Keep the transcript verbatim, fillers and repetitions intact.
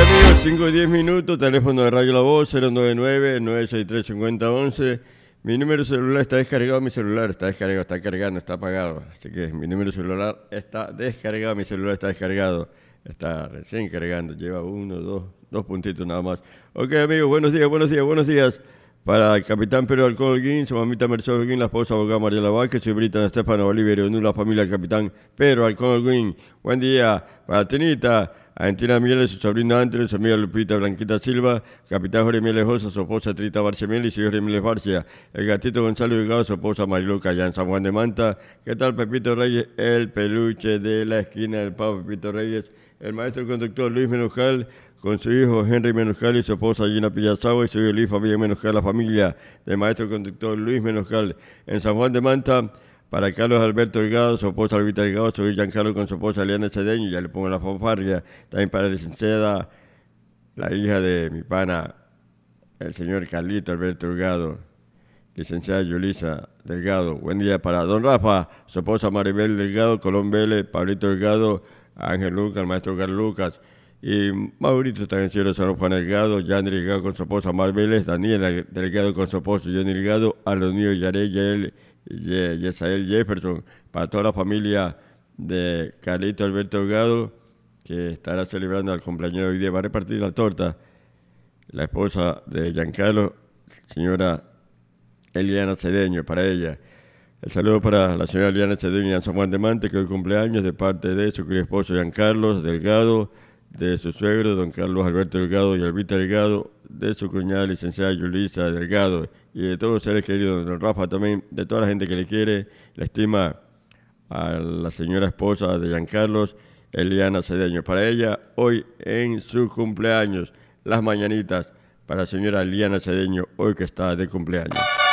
amigos, cinco y diez minutos, teléfono de Radio La Voz, cero nueve nueve, nueve seis tres, cinco cero uno uno. Mi número celular está descargado, mi celular está descargado, está cargando, está apagado. Así que mi número celular está descargado, mi celular está descargado. Está recién cargando, lleva uno, dos, dos puntitos nada más. Ok, amigos, buenos días, buenos días, buenos días. Para el capitán Pedro Alcón Holguín, su mamita Mercedes Holguín, la esposa abogada María Lavázquez, su Britan Estefano Bolívar y la familia del capitán Pedro Alcón Holguín. Buen día para Tinita, Argentina Mieles, su sobrino Andrés, su amiga Lupita Blanquita Silva, capitán Jorge Mieles Josa, su esposa Trita Barcia Mieles y Jorge Mieles Barcia, el gatito Gonzalo Delgado, su esposa Mariluca, allá en San Juan de Manta. ¿Qué tal, Pepito Reyes? El peluche de la esquina del pavo, Pepito Reyes. El maestro conductor Luis Menujal, con su hijo Henry Menujal y su esposa Gina Pillazagua y su hijo Elifa Villa Menujal, la familia del maestro conductor Luis Menujal. En San Juan de Manta, para Carlos Alberto Delgado, su esposa Albita Delgado, su hijo Giancarlo con su esposa Eliana Cedeño, ya le pongo la fanfarria. También para la licenciada, la hija de mi pana, el señor Carlito Alberto Delgado, licenciada Yulisa Delgado. Buen día para don Rafa, su esposa Maribel Delgado, Colón Vélez, Pablito Delgado, Ángel Lucas, el maestro Carlos Lucas, y Maurito también, señor San Juan Delgado, Yanni Delgado con su esposa Mar Vélez, Daniel Delgado con su esposo Johnny Delgado, Alonio Yarey, Yael, Yesael Jefferson, para toda la familia de Carlito Alberto Delgado, que estará celebrando el cumpleaños hoy día. Va a repartir la torta la esposa de Giancarlo, señora Eliana Cedeño, para ella. El saludo para la señora Eliana Cedeño en San Juan de Mante, que hoy cumpleaños, de parte de su querido esposo Giancarlo Delgado, de su suegro, don Carlos Alberto Delgado y Albita Delgado, de su cuñada licenciada Yulisa Delgado, y de todos los seres queridos, don Rafa también, de toda la gente que le quiere, le estima a la señora esposa de Giancarlo, Eliana Cedeño. Para ella, hoy en su cumpleaños, las mañanitas para la señora Eliana Cedeño, hoy que está de cumpleaños.